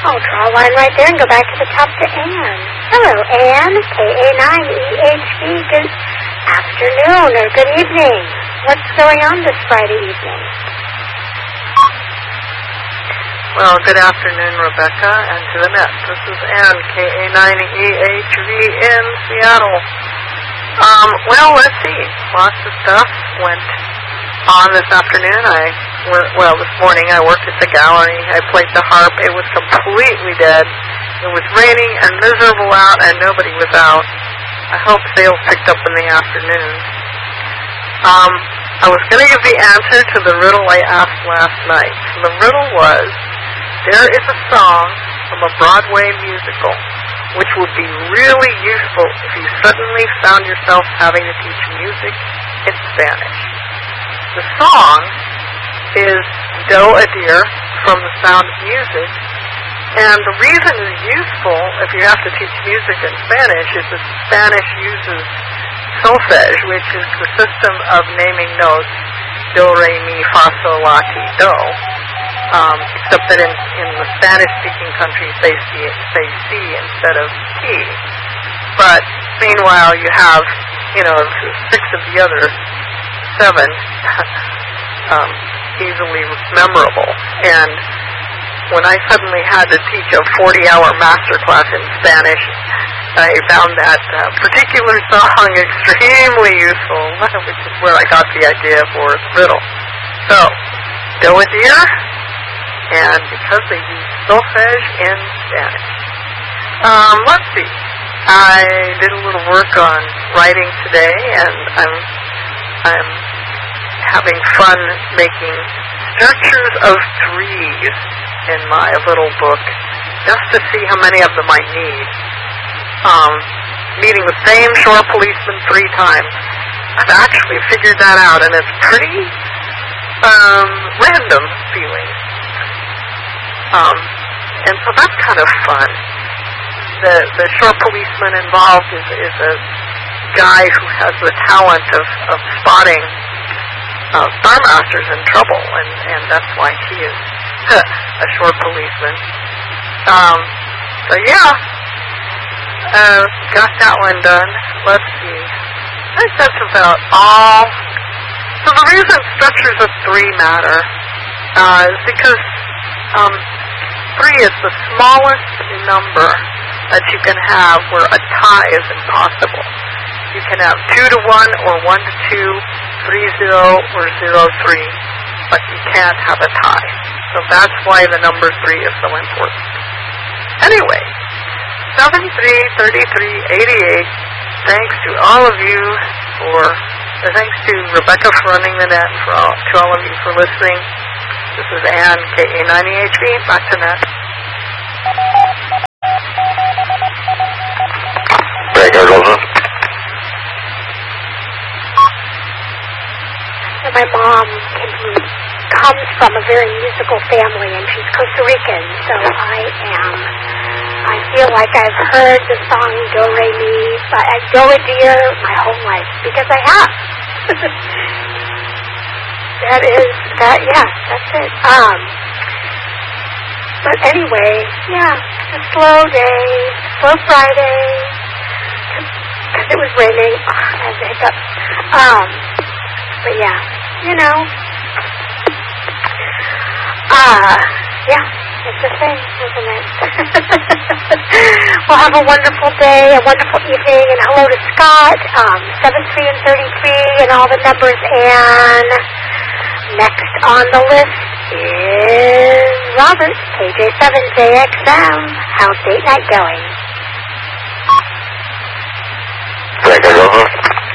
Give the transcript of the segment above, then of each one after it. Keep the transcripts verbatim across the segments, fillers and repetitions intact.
I'll draw a line right there and go back to the top to Anne. Hello, Anne, K A nine E H V. Good afternoon or good evening. What's going on this Friday evening? Well, good afternoon, Rebecca, and to the net. This is Anne, K A nine E H V in Seattle. Um, well, let's see. Lots of stuff went on this afternoon. I, well, this morning I worked at the gallery. I played the harp. It was completely dead. It was raining and miserable out, and nobody was out. I hope sales picked up in the afternoon. Um, I was going to give the answer to the riddle I asked last night. The riddle was, there is a song from a Broadway musical which would be really useful if you suddenly found yourself having to teach music in Spanish. The song is Do a Deer from The Sound of Music, and the reason it's useful if you have to teach music in Spanish is that Spanish uses solfege, which is the system of naming notes, do, re, mi, fa, sol, la, ti, do, um, except that in, in the Spanish-speaking countries they say, say si instead of ti. But meanwhile you have, you know, six of the other seven um, easily memorable. And when I suddenly had to teach a forty-hour master class in Spanish, I found that uh, particular song extremely useful, which is where I got the idea for its riddle. So, do a deer, and because they use solfege in Spanish. Um, let's see. I did a little work on writing today, and I'm I'm having fun making structures of threes in my little book, just to see how many of them I need. Um, meeting the same shore policeman three times. I've actually figured that out, and it's pretty um, random feeling. Um, and so that's kind of fun. The the shore policeman involved is, is a guy who has the talent of, of spotting uh, starmasters in trouble, and, and that's why he is a shore policeman. Um, so yeah, uh, got that one done. Let's see. I think that's about all. So the reason structures of three matter uh, is because um, three is the smallest number that you can have where a tie is impossible. You can have two to one or one to two, three zero or zero three, but you can't have a tie. So that's why the number three is so important. Anyway, seven three thirty-three eighty-eight. Thanks to all of you for, uh, thanks to Rebecca for running the net, and for all, to all of you for listening. This is Anne, K A nine E H V, back to net. And my mom can, comes from a very musical family, and she's Costa Rican, so I am, I feel like I've heard the song Do Re Mi, but I Do a Deer my whole life, because I have. That is, that, yeah, that's it. Um, but anyway, yeah, a slow day, slow Friday, because it was raining, oh, as a hiccup. Um, but yeah, you know, uh, yeah, it's a thing, isn't it? Well, have a wonderful day, a wonderful evening, and hello to Scott, um, seven three and thirty-three, and all the numbers, and next on the list is Robert, K J seven J X M. How's date night going? Thank you, Robert.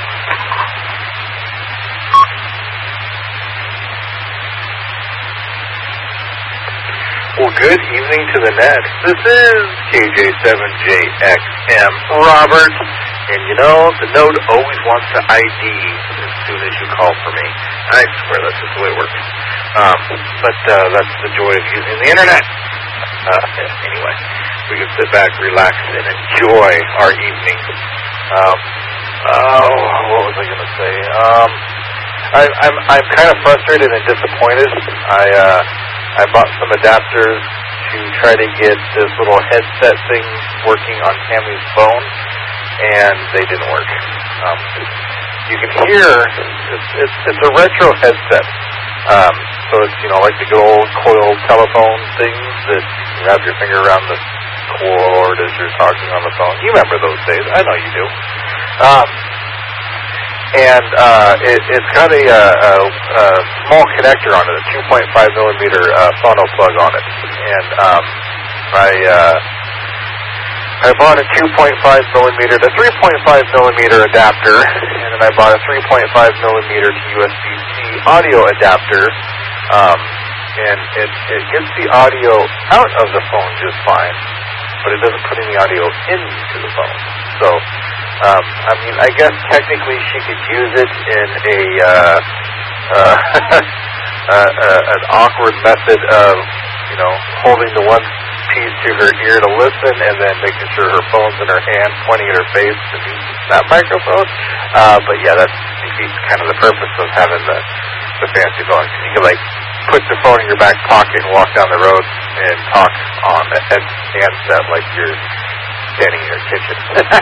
Well, good evening to the net. This is K J seven J X M Robert, and you know, the node always wants to I D as soon as you call for me. I swear that's just the way it works. Um, but uh, that's the joy of using the internet. Uh, anyway, we can sit back, relax, and enjoy our evening. Um, oh, what was I going to say? Um, I, I'm I'm kind of frustrated and disappointed. I uh, I bought some adapters to try to get this little headset thing working on Cammy's phone, and they didn't work. Um, you can hear, it's, it's, it's a retro headset. Um, so it's, you know, like the good old coiled telephone things that you wrap your finger around the cord as you're talking on the phone. You remember those days. I know you do. Um, and uh, it, it's got a, a, a small connector on it, a two point five millimeter uh, phono plug on it. And um, I uh, I bought a two point five millimeter to three point five millimeter adapter, and then I bought a three point five millimeter to U S B C audio adapter. Um, and it, it gets the audio out of the phone just fine, but it doesn't put any audio into the phone. So, um, I mean, I guess technically she could use it in a uh, uh, uh, uh, an awkward method of, you know, holding the one piece to her ear to listen, and then making sure her phone's in her hand, pointing at her face to use that microphone. Uh, but yeah, that defeats kind of the purpose of having the the fancy phone. You can like put the phone in your back pocket and walk down the road and talk on a handset like you're standing in your kitchen.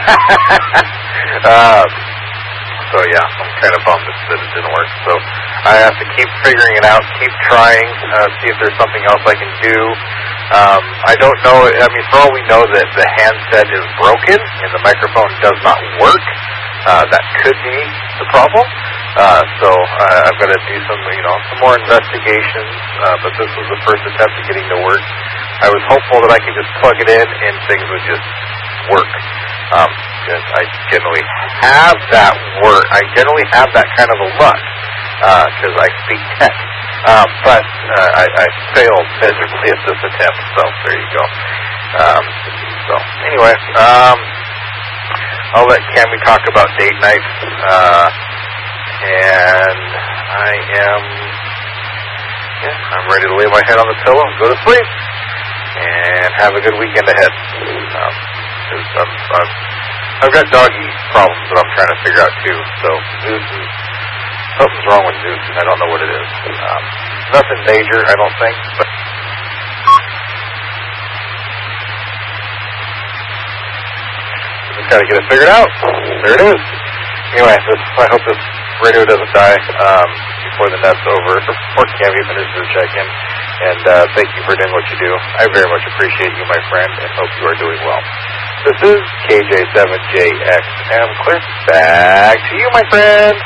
um, so yeah, I'm kind of bummed that it didn't work. So I have to keep figuring it out, keep trying, uh, see if there's something else I can do. Um, I don't know. I mean, for all we know that the handset is broken and the microphone does not work. Uh, that could be the problem. Uh, so uh, I've got to do some, you know, some more investigations. Uh, but this was the first attempt at getting to work. I was hopeful that I could just plug it in and things would just work. Um, because I generally have that work. I generally have that kind of a luck because uh, I speak tech. Um, but uh, I, I failed miserably at this attempt. So there you go. Um, so anyway, um, I'll let Cammy talk about date night. Uh, and I am, yeah, I'm ready to lay my head on the pillow and go to sleep and have a good weekend ahead. Um, I'm, I'm, I've got doggy problems that I'm trying to figure out too. So Zeus is, something's wrong with Zeus. I don't know what it is. Um, nothing major, I don't think. But just got to get it figured out. There it is. Anyway, this, I hope this radio doesn't die um, before the net's over, before Cammy finishes her check-in. And uh, thank you for doing what you do. I very much appreciate you, my friend, and hope you are doing well. This is K J seven J X M. Clear back to you, my friend.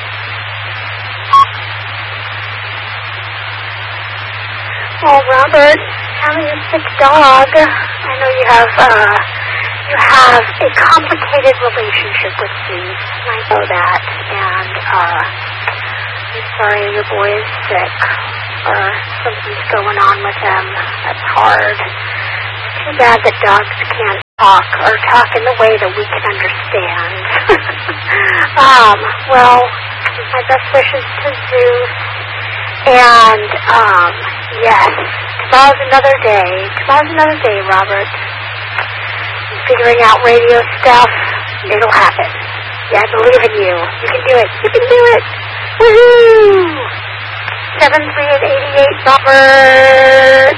Well, Robert, having a sick dog, I know you have uh, you have a complicated relationship with Zeus. I know that, and uh, I'm sorry your boy is sick, or something's going on with him. That's hard. It's too bad that dogs can't talk, or talk in the way that we can understand. um, well, my best wishes to Zeus. And, um, yes, tomorrow's another day. Tomorrow's another day, Robert. Figuring out radio stuff, it'll happen. Yeah, I believe in you. You can do it. You can do it. Woohoo! seven three and eighty-eight, Robert.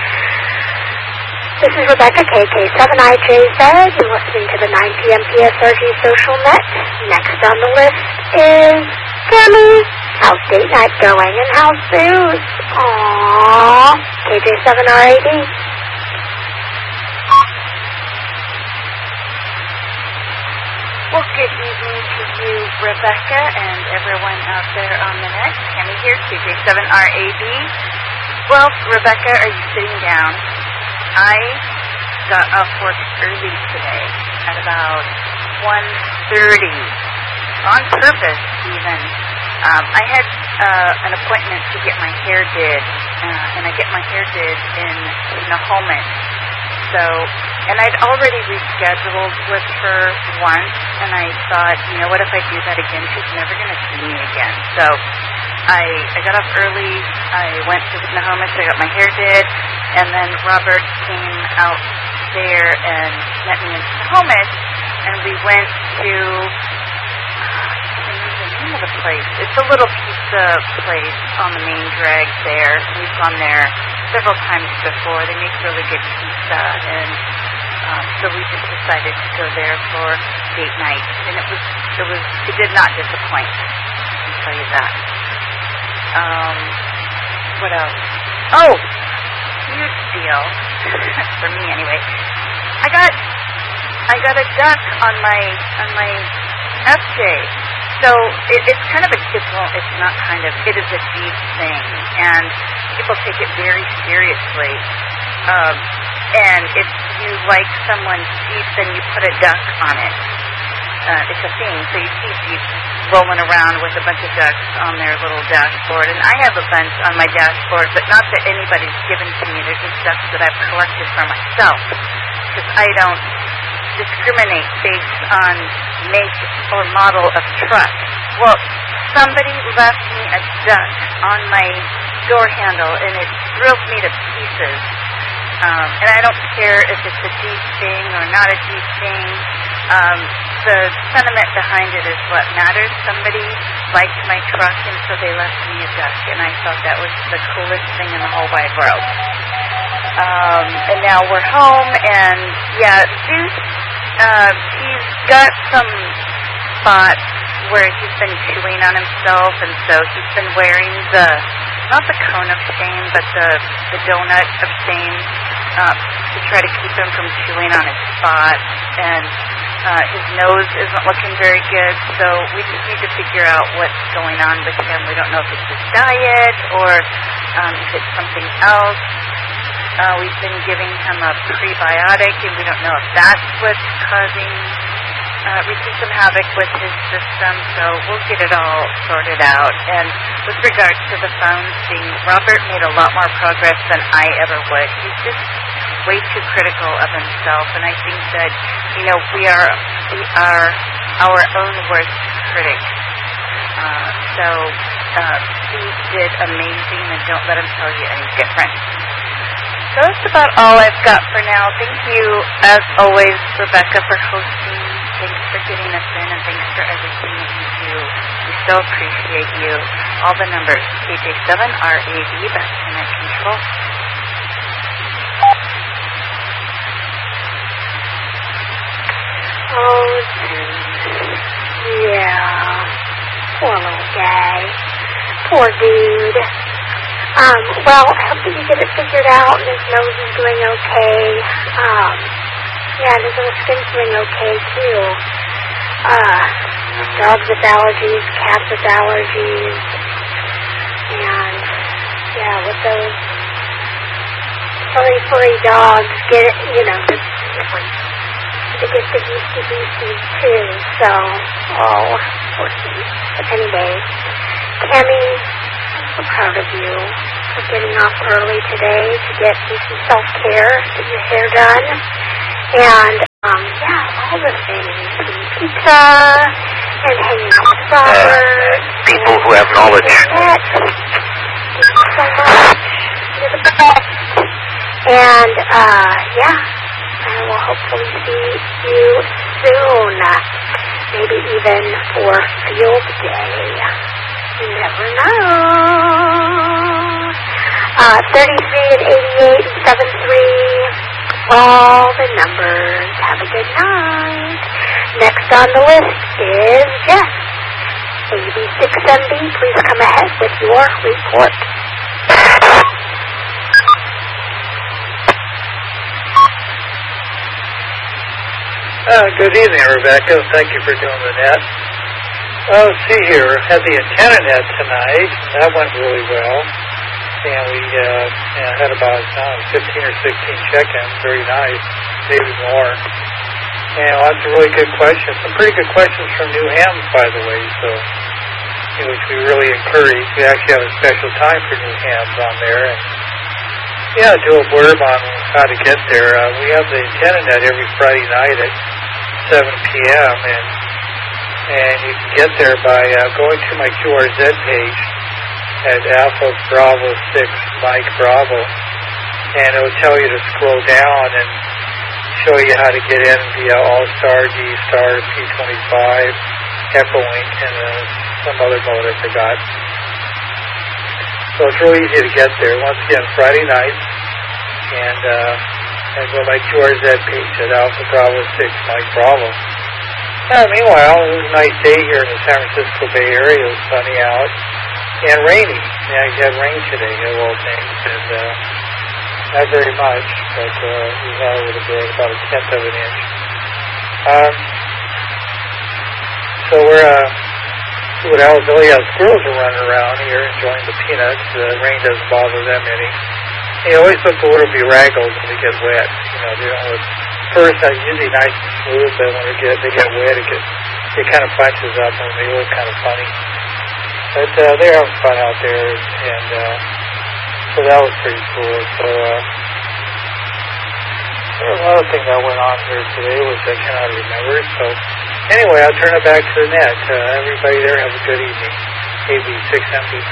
This is Rebecca, K K seven I J Z. You're listening to the nine p.m. P S R G Social Net. Next on the list is Cammy. How's date night going? And how's Zeus? Aww. K J seven R A D. Well, good evening to you, Rebecca, and everyone out there on the net. Cammy here, K J seven R A D. Well, Rebecca, are you sitting down? I got off work early today at about one thirty. On purpose, even. Um, I had uh, an appointment to get my hair did, uh, and I get my hair did in Snohomish. So, and I'd already rescheduled with her once, and I thought, you know what, if I do that again, she's never going to see me again. So, I I got up early, I went to Snohomish, I got my hair did, and then Robert came out there and met me in Snohomish, and we went to... of the place. It's a little a place on the main drag there. We've gone there several times before. They make really good pizza, and um, so we just decided to go there for date night. And it was, it was, it did not disappoint. I can tell you that. Um, what else? Oh, huge deal for me anyway. I got, I got a duck on my on my F J. So it, it's kind of a, it's, well, it's not kind of, it is a deep thing, and people take it very seriously. Um, and if you like someone's Jeep, then you put a duck on it. Uh, it's a thing. So you see Jeeps rolling around with a bunch of ducks on their little dashboard, and I have a bunch on my dashboard, but not that anybody's given to me. They're just ducks that I've collected for myself, because I don't discriminate based on make or model of truck. Well, somebody left me a duck on my door handle, and it thrilled me to pieces. Um, and I don't care if it's a deep thing or not a deep thing. Um, the sentiment behind it is what matters. Somebody liked my truck, and so they left me a duck, and I thought that was the coolest thing in the whole wide world. Um, and now we're home, and yeah, Zeus, uh, he's got some spots where he's been chewing on himself, and so he's been wearing the, not the cone of shame, but the, the donut of shame, uh, to try to keep him from chewing on his spots, and uh, his nose isn't looking very good, so we just need to figure out what's going on with him. We don't know if it's his diet, or um, if it's something else. Uh, we've been giving him a prebiotic, and we don't know if that's what's causing, uh, wreaking some havoc with his system, so we'll get it all sorted out. And with regards to the phone thing, Robert made a lot more progress than I ever would. He's just way too critical of himself, and I think that, you know, we are, we are our own worst critic. Uh, so, uh, Steve did amazing, and don't let him tell you any different. So that's about all I've got for now. Thank you, as always, Rebecca, for hosting. Thanks for getting us in, and thanks for everything that you do. We so appreciate you. All the numbers, K J seven R A D, that's Connect Control. Oh, yeah. Poor little guy. Poor dude. Um, well, I hope that you get it figured out, and his nose is doing okay. Um, yeah, and his little skin's doing okay, too. Uh, dogs with allergies, cats with allergies, and, yeah, with those furry, furry dogs, get it, you know, just, they get the yeasty-beasties, too, so, oh, poor thing. But anyway, Tammy, I'm so proud of you for getting off early today to get do some self-care, get your hair done, and, um, yeah, all the things, eating pizza, and hanging out with Robert. Uh, people who have knowledge. Thank you so much. You're the best. And, uh, yeah, I will hopefully see you soon, maybe even for field day. You never know. Uh, thirty-three and eighty-eight and seventy-three, all the numbers. Have a good night. Next on the list is Jess. A B six M B, please come ahead with your report. Uh, good evening, Rebecca. Thank you for doing the net. Oh, let's see here. Had the antenna net tonight. That went really well. And we uh, you know, had about uh, fifteen or sixteen check-ins. Very nice. Maybe more. And lots of really good questions. Some pretty good questions from New Hams, by the way, so you know, which we really encourage. We actually have a special time for New Hams on there. And, yeah, do a blurb on how to get there. Uh, we have the antenna net every Friday night at seven p.m. and and you can get there by uh, going to my Q R Z page at Alpha Bravo six Mike Bravo, and it will tell you to scroll down and show you how to get in via All-Star, D-Star, P twenty-five, Echolink, and uh, some other mode I forgot. So it's real easy to get there. Once again, Friday night, and uh, and go like George Z. Page said, Alpha Bravo six, Mike Bravo. Uh, meanwhile, it was a nice day here in the San Francisco Bay Area. It was sunny out and rainy. Yeah, you had rain today, of all things, and uh, not very much, but uh, we had a little bit, about a tenth of an inch. Um, so we're, uh, see what else? Oh yeah, squirrels are running around here enjoying the peanuts. The rain doesn't bother them any. They always look a little bedraggled when they get wet. You know, they don't look, first they're usually nice and smooth, but when they get, they get wet, it gets, it kind of bunches up and they look kind of funny. But uh, they're having fun out there, and uh, so that was pretty cool. So uh, there was another thing that went on here today, which I cannot remember. So anyway, I'll turn it back to the net. Uh, everybody there, have a good evening. A B six M B.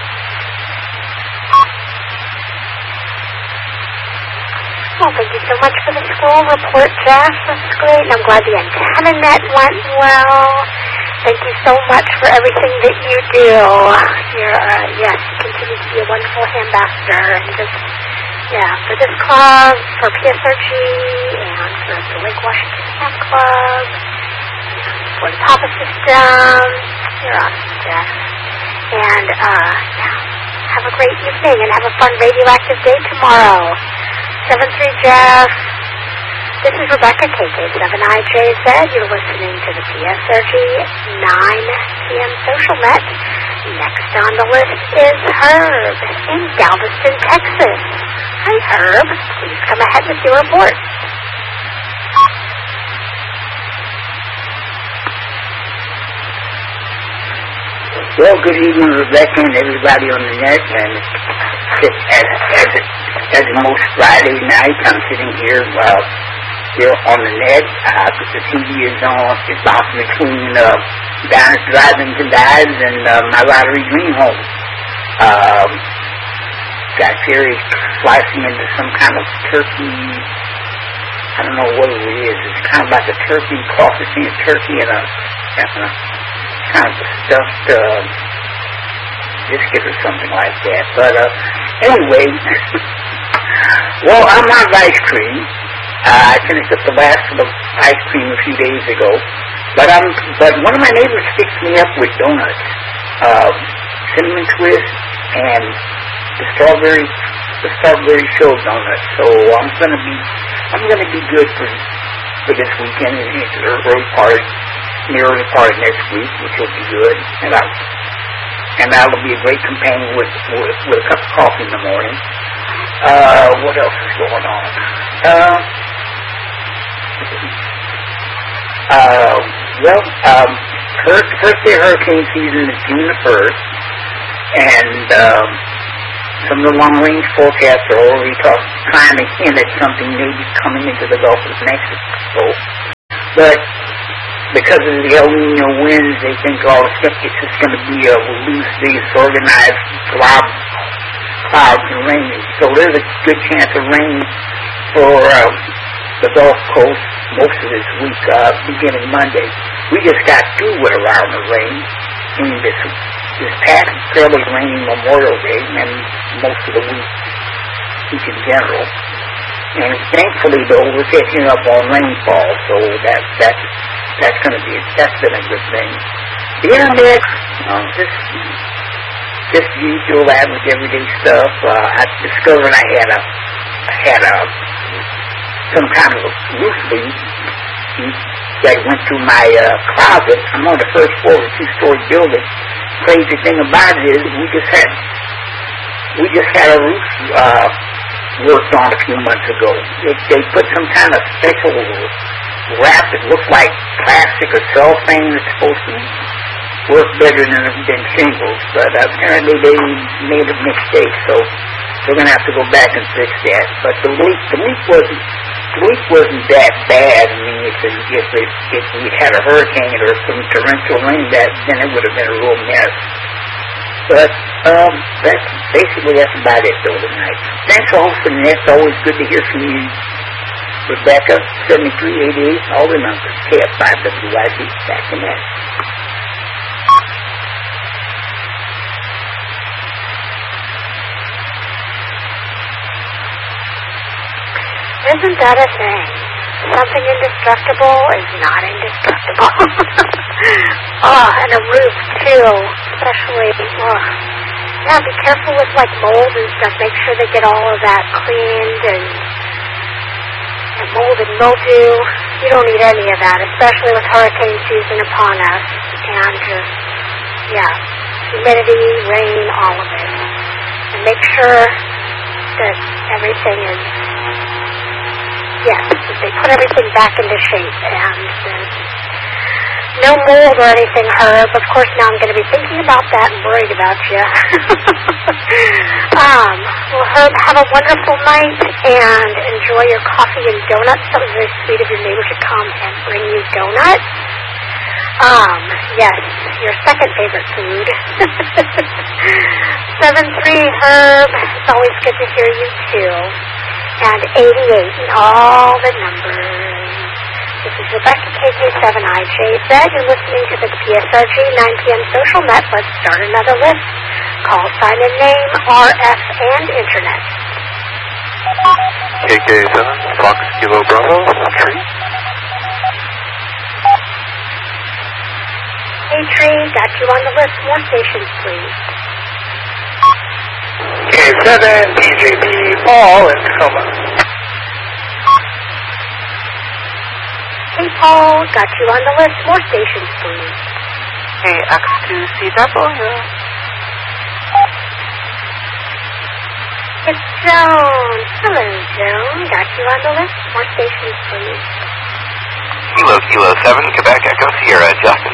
Well, thank you so much for the school report, Jeff. That's great. And I'm glad the antenna net went well. Thank you so much for everything that you do. You're, uh, yes, you continue to be a wonderful ambassador. And just, yeah, for this club, for P S R G, and for the Lake Washington Camp Club, for the Papa System. You're awesome, Jeff. And, uh, yeah, have a great evening and have a fun radioactive day tomorrow. seven three Jeff. This is Rebecca, K K seven I J Z. You're listening to the P S R G nine p.m. Social Net. Next on the list is Herb in Galveston, Texas. Hi, Herb. Please come ahead with your report. Well, good evening, Rebecca, and everybody on the net. And as, as, as most Friday night, I'm sitting here uh, still on the net. Uh, the T V is on. It's bouncing between uh, Diners, Drive-ins, and Dives, and uh, my lottery dream home. Um, got Sherry slicing into some kind of turkey. I don't know what it is. It's kind of like a turkey, cross between a turkey and a, and a kind of a stuffed uh, biscuit or something like that. But uh, anyway, well, I'm out of ice cream. Uh, I finished up the last of the ice cream a few days ago. But um, but one of my neighbors picked me up with donuts, uh, cinnamon twist, and the strawberry, the strawberry filled donuts. So I'm gonna be, I'm gonna be good for for this weekend and into the early part, the early part of next week, which will be good. And I, and that'll be a great companion with with, with a cup of coffee in the morning. Uh, what else is going on? Uh, uh, well, um, first, first day of hurricane season is June the first, and um, some of the long-range forecasts are already talk, trying to hint at something maybe coming into the Gulf of Mexico. But because of the El Nino winds, they think all the skeptics is going to be a loose, disorganized glob, clouds and rain. So there's a good chance of rain for uh, the Gulf Coast most of this week, uh, beginning Monday. We just got through with a round of rain in this this past fairly rainy Memorial Day and most of the week, week in general. And thankfully, though, we're catching up on rainfall, so that that's that's going to be that's been a good thing. Beyond that, um, just just usual average everyday stuff. Uh, I discovered I had a I had a some kind of a roof leak that went through my uh, closet. I'm on the first floor of a two-story building. Crazy thing about it is we just had we just had a roof uh, worked on a few months ago. They, they put some kind of special wrap that looks like plastic or cellophane that's supposed to work better than, than shingles, but apparently they made a mistake, so we're going to have to go back and fix that. But the leak, the leak wasn't, the leak wasn't that bad. I mean, if it, if it, if we had a hurricane or some torrential rain, that then it would have been a real mess. But um, that's basically that's about it though tonight. Thanks for hosting. It's always good to hear from you, Rebecca. Seventy-three eighty-eight, all the numbers. K F five W I D. Back in that. Isn't that a thing? Something indestructible is not indestructible. Oh, and a roof, too. Especially, oh. Yeah, be careful with, like, mold and stuff. Make sure they get all of that cleaned and, and mold and mildew. You don't need any of that, especially with hurricane season upon us. And just, yeah, humidity, rain, all of it. And make sure that everything is, yes, that they put everything back into shape and that no mold or anything, Herb. Of course, now I'm going to be thinking about that and worried about you. um, well, Herb, have a wonderful night and enjoy your coffee and donuts. That was very sweet of your neighbor to come and bring you donuts. Um, yes, your second favorite food. seven three, Herb. It's always good to hear you, too. And eighty-eight and all the numbers. This is Rebecca, K K seven I J Z. You're listening to the P S R G nine p.m. Social Net. Let's start another list. Call, sign, and name, R F, and Internet. K K seven, Fox Kilo Bravo, Tree. Hey, Tree, got you on the list. More stations, please. K seven, P J B, Paul, and Tacoma. Hey, Paul, got you on the list. More stations, please. Hey, X two C W. It's Joan. Hello, Joan. Got you on the list. More stations, please. Kilo, Kilo seven, Quebec, Echo Sierra, Justin.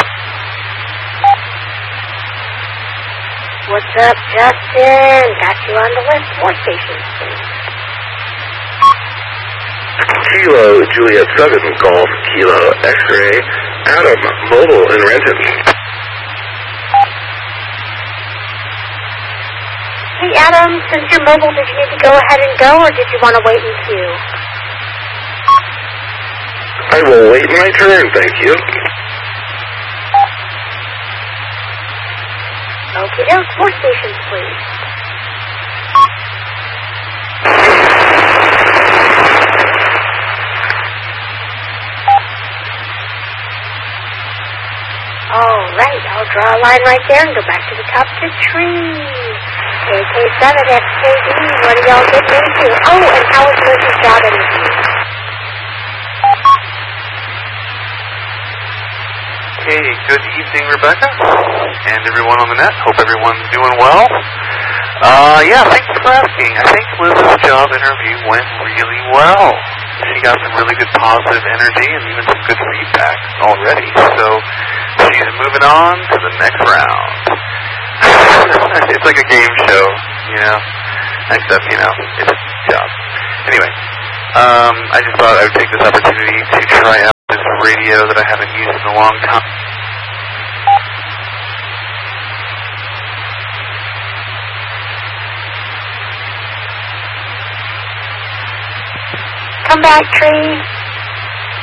What's up, Justin? Got you on the list. More stations, please. Kilo, Juliet seven, Golf, Kilo, X-Ray, Adam, Mobile, and Renton. Hey, Adam, since you're mobile, did you need to go ahead and go, or did you want to wait in queue? I will wait my turn, thank you. Okay, doke. More stations, please. All right, I'll draw a line right there and go back to the top to Tree. K K seven, X K D, what are y'all getting into? Oh, and how was Liz's job interview? Hey, good evening, Rebecca, and everyone on the net. Hope everyone's doing well. Uh, yeah, thanks for asking. I think Liz's job interview went really well. She got some really good positive energy and even some good feedback already. So she's moving on to the next round. It's like a game show, you know, except, you know, it's a job. Anyway, um, I just thought I would take this opportunity to try out this radio that I haven't used in a long time. Come back, Tree.